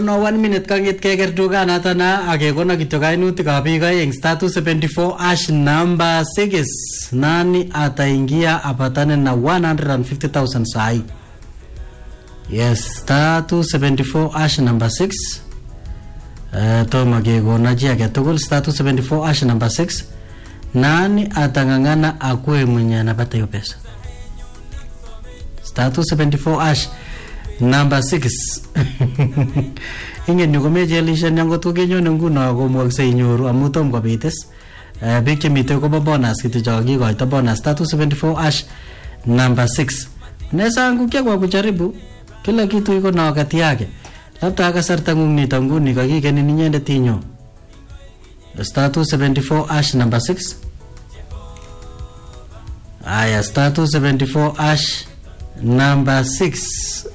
kekono 1 minute kangit keker dukanata na akekono kityo kainutik ab biik aeng status 74 hash number 6 nani ataingia apatane na 150,000 sai. Yes, status 74 hash number 6 toma kekona chi age tugul status 74 hash number 6 nani atangangana akue mwenye anapata hiyo pesa. Status 74 hash number 6 ingen nyo komechelisha nyangot ko kenyon nguno komwakse inyoru amu tom kobitis biik chemite kobo bonus kityo chakikoito bonus status 74 hash number 6 nesa angu kwa kujaribu kila kitu iko na wakati yake. Labda kasarta ngung nito nguni kakikeni ninyende tinyo. Status 74 hash number 6 aya status 74 hash number 6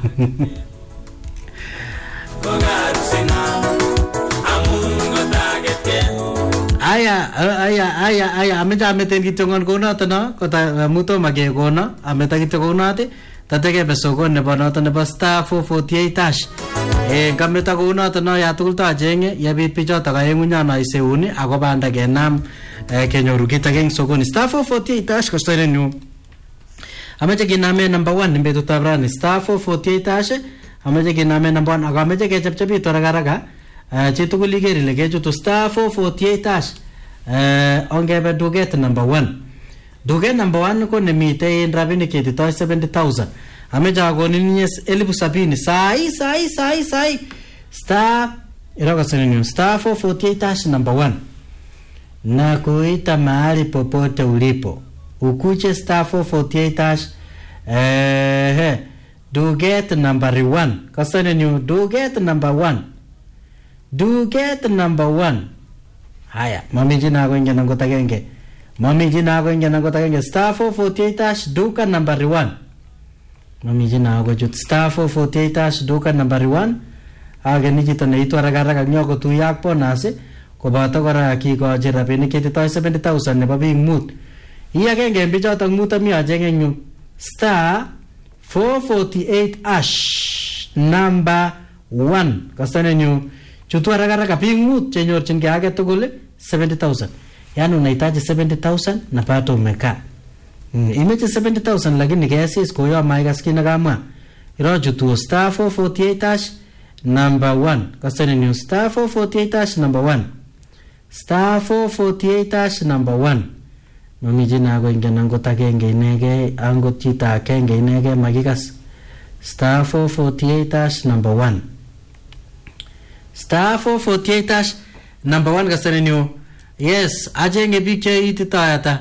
aya ameja ameten kitongon konoto no kota muto mage kono ameta kitongonate tateke besoko nebo noto nebo star 448 hash kameta konoto no ya tugul ta jenge yabit pichota kaengunyana iseuni ako banda kenam kenyoru kitageng sokoni star 448 hash kostoinen nyu ameje kiname number 1 nimbetu tabrani star 448 hash ameje kiname number 1 akameje kechepchepi toragaraga chitugul igeri legechutu star 448 hash ongebe duget number 1 duget number 1 ko nemite in rabinik ketito 70,000 ameje agonin yes 70,000 sai star irokaseni star 448 hash number 1 na kuita mahali popote ulipo ukuche star 448 hash do get number 1 kasane new do get number 1 haya mami jina ko ingena ngotagenge star 448 hash duka number 1 mami jina ko jut star 448 hash duka number 1 age ni jito ne itu araga nyoko tu yak ponase ko bata kora kiko jerabe ketito 70,000 ne babi mut iya genge bichota mutami ajenge nyu star 448 hash number 1 kasane nyu chutu araga pingmut chenyorchin ke age tugul 70,000 yani unahitaji 70,000 na pato umeka imeche 70,000 lakini kiasi ko yo maigas kina kama iro chutu star 448 hash number 1 kasane nyu star 448 hash number 1 star 448 hash number 1 mami jina ko ingena ngotagenge inege angot chita akenge inege magigas star 448 hash number 1 star 448 hash number 1 kasane nyu yes ajenge bike ititayata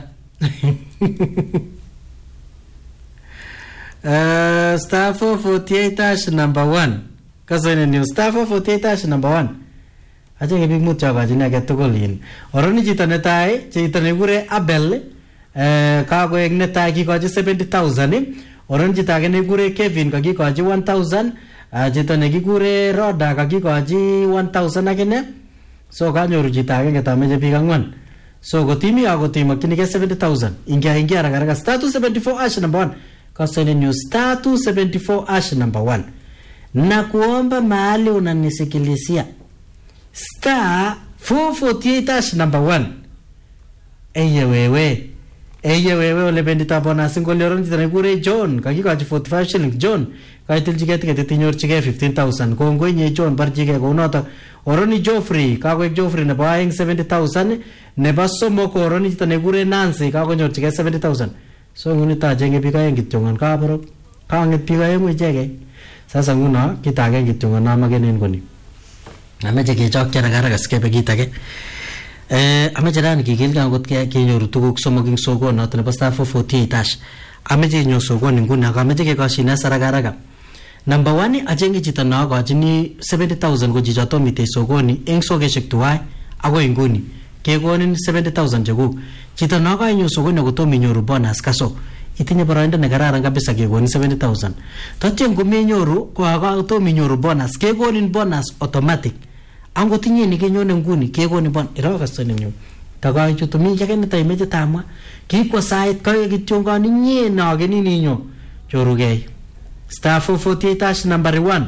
star 448 hash number 1 kasane nyu star 448 hash number 1 ajenge big mut chaba jina getugolin oroni chito netai chito negure Abel kago ek netai kikoji 70,000 oroni chito age negure Kevin kakikoji 1,000 chito negikure Roda kakikoji 1,000 agene so kanyoru chito age ngetameje big angwan so gotimi agotimo kinike 70,000 ingia raga status 74 hash number 1 kasene new status 74 hash number 1 na kuomba mahali unanisikilizia star 448 hash number 1 eye wewe ole bendita bona single yoron titane kure John kakikoji 45 shillings John kaitil chigete ketinyor chige 15,000 kongo nye John barjige konoto oroni Joffrey kago Joffrey ne buying 70,000 ne basomo ko oroni titane kure Nancy kago nyor chige 70,000 so nguni ta jenge pika yengi tiongan ka bro kanget pika yemu jege sasa nguna kita gengi tiongan nama genen koni ameje kechok raga skebe kitage ameje ran kigilga ngot ke kenyoru tuguk somoging sogo noto nebo star 448 hash ameje nyo sogo nguna ameje ke kashina saraga number 1 ajenge chito na gajini 70,000 go jijato mite sogoni eng sogeshek tuwai ago inguni kegonin 70,000 jegu chito na ga nyo sogoni go minyoru bonus kaso itinye boroindo ne kararan kabisa kegonin 70,000 tatyen kumenyoru ko aga to minyoru bonus kegonin bonus automatic ango tinye ni kenyone nguni kegonin bon iro kasone nyu taga chuto mi jagene ta imeje tamwa kiko site ka gityongani nye na geni ninyo chorugei star 448 hash number 1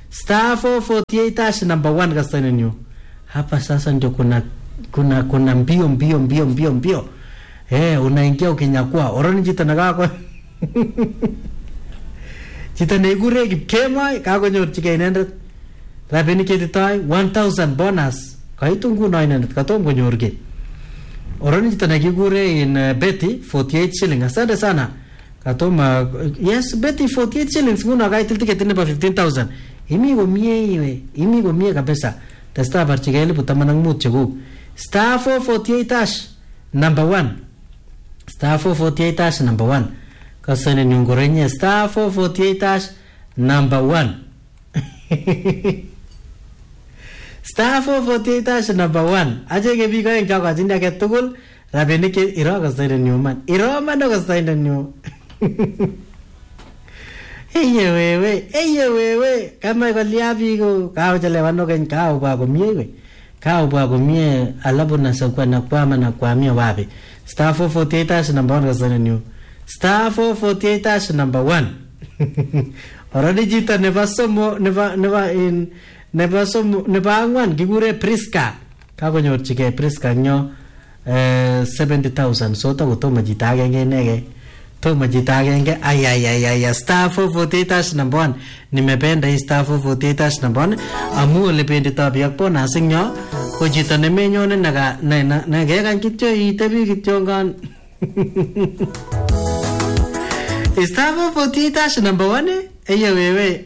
Star 448 hash number 1 kasani nyo. Hapa sasa ndio kuna mbio. Unaingia ukinyakua. Oroni jita nakako. Jita negure kipkema kako nyorchike inendet. Rabini ketitoi 1000 bonus. Kaitungu na inendet katom konyorge. Oroni jita negigure in Betty 48 shilling. Asante sana. Katoma yes Betty 48 shillings nguna kaitil ticket ni pa 15000. Imi go mie kabisa. Testa barchigeli putamanang mutchegu. Star 448 hash number 1. Star 448 hash number 1. Kasane nyungorenye star 448 hash number 1. Star 448 hash number 1. Aje ke bigo en chako ajinda ke tugul rabeni ke iro kasane nyuman. Iro man kasane nyu. Eye wewe kama kolia bigo kao chale wano ken kao kwa kumie kao kwa kumie alabu na sakwa na kwama na kwamia wapi. Star 448 hash number 1 kasane nyu. Star 448 hash number 1. Already jita neva angwan kigure Priska. Kako nyorchike Priska nyo 70,000. So ta kutoma jita agenge nege. Toma jita agenge ay Star 448 hash number 1. Nimependa hii Star 448 hash number 1. Amu ulipendi tabi yakpo nasing nyo. Kujita nemenyo nagega kityo itebi kityo ngan. Star 448 hash number 1. Eye wewe.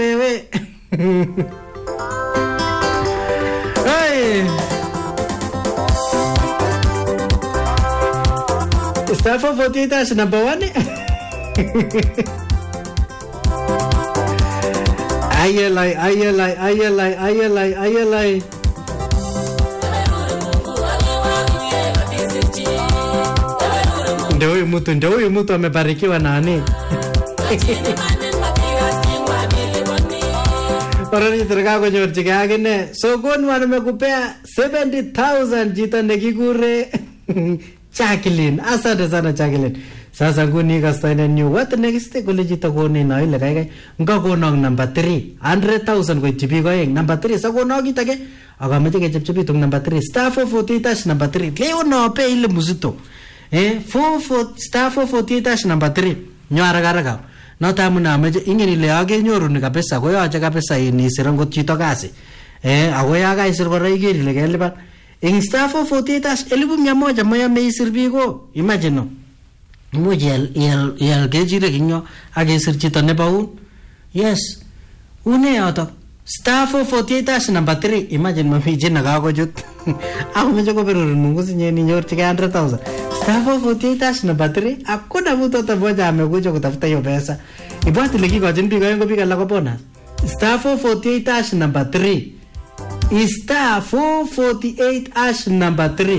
Hey. Star 448 hash number 1. Ayelai. Ndio huyu mtu amebarikiwa nani? Orani terka ko nyorchike agine. Sokon wan mekupea 70,000 jita nekigure Jacqueline. Asante sana Jacqueline. Sasa nguni kastaine new what next kole jita koni na ile kai nga konong number 3 100,000 ko chibi ko eng number 3 sa kono kitake akameche kechepchepi tung number 3 star 448 hash number 3 leo no pe ile muzito star 448 hash number 3 nyara garaka no tamu na meje ingeni le age nyoru ni kabisa ko yache kabisa ini sirango chito kasi ago yaga isir kora igeri le kelipan ing star 448 hash 1100 moya me isir bigo imagine no muje yel gejire kinyo age isir chito ne baun yes une auto star 448 hash number 3 imagine mami jina ga ko jut ako meje ko perur mungu sinye ni nyor chika 100,000 star 448 hash number 3 hakuna mtu ataboja amekuja kutafuta hiyo pesa ibwati leki kwa jinbi kwa yengo pika lako bonus star 448 hash number 3 star 448 hash number 3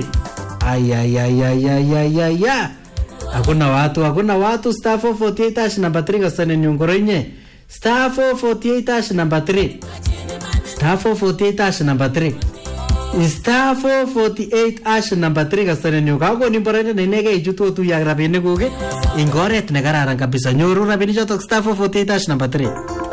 ay hakuna watu star 448 hash number 3 kasane nyongorenye star 448 hash number 3 star 448 hash number 3 star 448 hash number 3 kasane nyongo ni borene nenege ijutu tu ya rabine goge ingoret ne kararan kabisa nyoru rabine joto star 448 hash number 3